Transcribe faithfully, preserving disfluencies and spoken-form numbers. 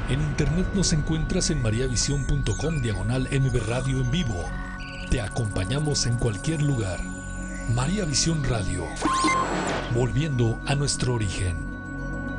En internet nos encuentras en mariavisión punto com diagonal M B Radio en vivo. Te acompañamos en cualquier lugar. María Visión Radio, volviendo a nuestro origen.